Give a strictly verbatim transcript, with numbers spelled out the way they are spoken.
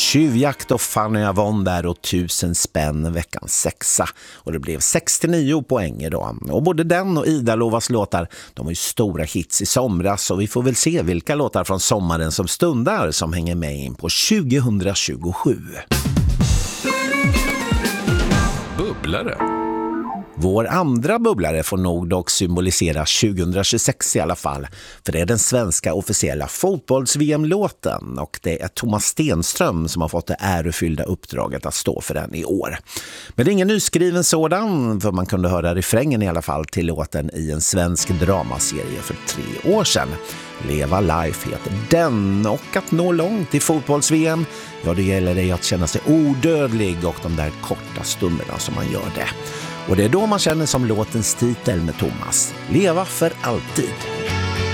Tjuvjakt och Fanny Avon där och tusen spänn veckans sexa. Och det blev sextionio poäng idag. Och både den och Ida Lovas låtar, de var ju stora hits i somras. Och vi får väl se vilka låtar från sommaren som stundar som hänger med in på tjugohundratjugosju. Bubblare. Vår andra bubblare får nog dock symbolisera tjugohundratjugosex i alla fall. För det är den svenska officiella fotbolls-V M-låten och det är Thomas Stenström som har fått det ärofyllda uppdraget att stå för den i år. Men det är ingen nyskriven sådan, för man kunde höra refrängen i alla fall till låten i en svensk dramaserie för tre år sedan. Leva Life heter den, och att nå långt i fotbolls-V M, ja, det gäller det att känna sig odödlig och de där korta stunderna som man gör det. Och det är då man känner som låtens titel med Thomas. Leva för alltid.